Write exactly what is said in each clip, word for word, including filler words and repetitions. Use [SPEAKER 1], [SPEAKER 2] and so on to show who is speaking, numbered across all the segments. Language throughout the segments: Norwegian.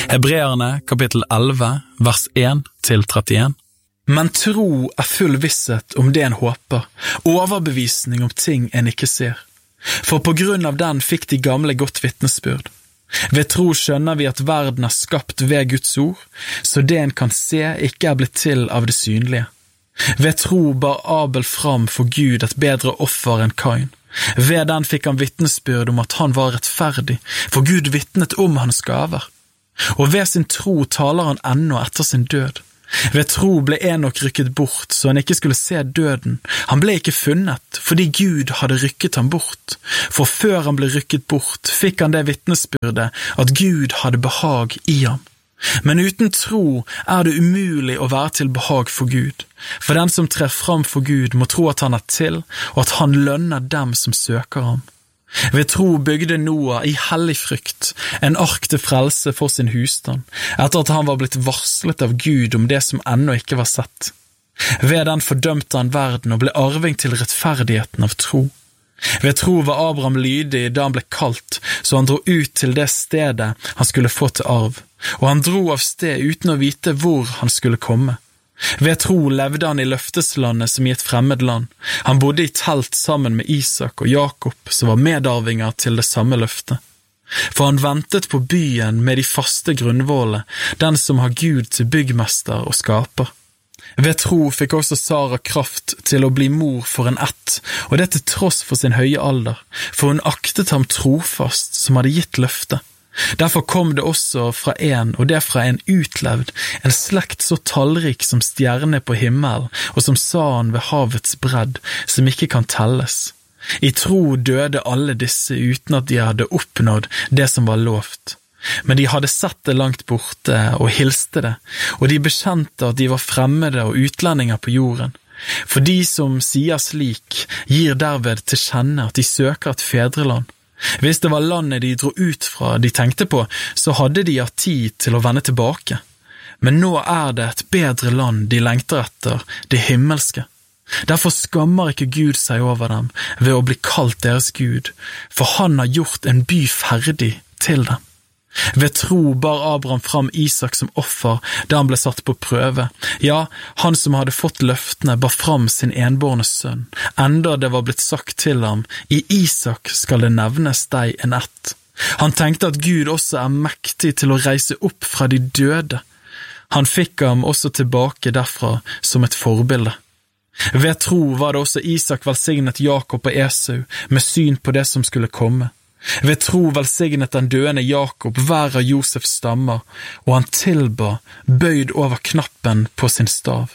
[SPEAKER 1] Hebreerne kapittel elleve, vers en til trettien. Men tro er full visshet om det en håper, overbevisning om ting en ikke ser. For på grunn av den fikk de gamle godt vittnesbyrd. Ved tro skjønner vi at verden er skapt ved Guds ord, så det en kan se ikke er blitt til av det synlige. Ved tro bar Abel fram for Gud et bedre offer enn Kain. Ved den fikk han vittnesbyrd om at han var rettferdig, for Gud vittnet om hans gaver. Og ved sin tro taler han ennå etter sin død. Ved tro ble Enok rykket bort, så han ikke skulle se døden. Han ble ikke funnet, fordi Gud hadde rykket ham bort. For før han ble rykket bort, fikk han det vittnesbyrdet at Gud hadde behag i ham. Men uten tro er det umulig å være til behag for Gud. For den som trer fram for Gud må tro at han er til, og at han lønner dem som søker ham. Ved tro bygde Noah i hellig frykt en ark til frelse for sin husstand, etter at han var blitt varslet av Gud om det som ennå ikke var sett. Ved den fordømte han verden og ble arving til rettferdigheten av tro. Ved tro var Abraham lydig da han ble kalt, så han dro ut til det stedet han skulle få til arv, og han dro av sted uten å vite hvor han skulle komme. Ved tro levde han i løfteslandet som i et fremmed land. Han bodde i telt sammen med Isak og Jakob, som var medarvinger til det samme løftet. For han ventet på byen med de faste grunnvollene, den som har Gud til byggmester og skaper. Ved tro fikk også Sara kraft til å bli mor for en ett, og det til tross for sin høye alder, for hun aktet ham trofast som hadde gitt løftet. Derfor kom det også fra en, og det fra en utlevd, en slekt så tallrik som stjerne på himmelen, og som sanden ved havets bredd, som ikke kan telles. I tro døde alle disse uten at de hadde oppnådd det som var lovt. Men de hadde sett det langt borte og hilste det, og de bekjente at de var fremmede og utlendinger på jorden. For de som sier slik, gir derved til kjenne at de søker et fedreland. Hvis det var landet de dro ut fra de tenkte på, så hadde de hatt tid til å vende tilbake. Men nå er det et bedre land de lengter etter, det himmelske. Derfor skammer ikke Gud seg over dem ved å bli kalt deres Gud, for han har gjort en by ferdig til dem. Ved tro bar Abraham fram Isak som offer da han ble satt på prøve. Ja, han som hadde fått løftene bar fram sin enbårne sønn, enda det var blitt sagt til ham, i Isak skal det nevnes deg en ett. Han tenkte at Gud også er mektig til å reise opp fra de døde. Han fikk ham også tilbake derfra som et forbilde. Ved tro var det også Isak velsignet Jakob og Esau med syn på det som skulle komme. Ved tro velsignet den døende Jakob hver av Josefs stammer, og han tilba, bøyd over knappen på sin stav.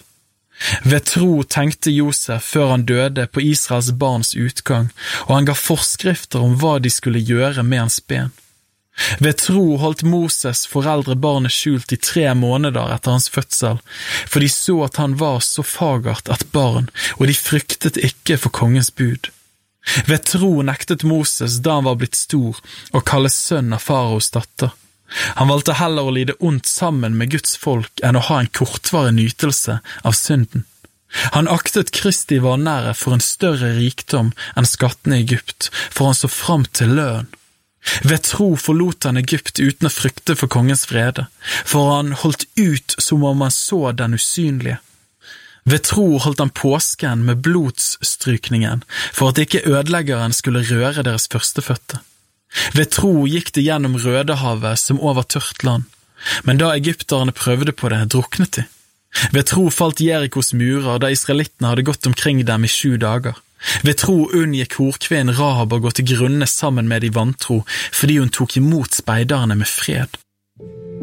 [SPEAKER 1] Ved tro tenkte Josef før han døde på Israels barns utgang, og han ga forskrifter om hva de skulle gjøre med hans ben. Ved tro holdt Moses foreldre barnet skjult i tre måneder etter hans fødsel, for de så at han var så fagert et barn, og de fryktet ikke for kongens bud. Ved tro nektet Moses da han var blitt stor å kalle sønn av faraos datter. Han valgte heller å lide ondt sammen med Guds folk enn å ha en kortvarig nytelse av synden. Han aktet Kristi vanære for en større rikdom enn skattene i Egypt, for han så fram til lønn. Ved tro forlot han Egypt uten å frykte for kongens vrede, for han holdt ut som om han så den usynlige. Ved tro holdt han påsken med blodsstrykningen, for at ikke ødeleggeren skulle røre deres førstefødte. Ved tro gikk det gjennom Rødehavet som over tørt land, men da egypterne prøvde på det, druknet de. Ved tro falt Jerikos murer da israelittene hadde gått omkring dem i sju dager. Ved tro unngikk horkvinnen Rahab å gå til grunne sammen med de vantro, fordi hun tok imot speiderne med fred.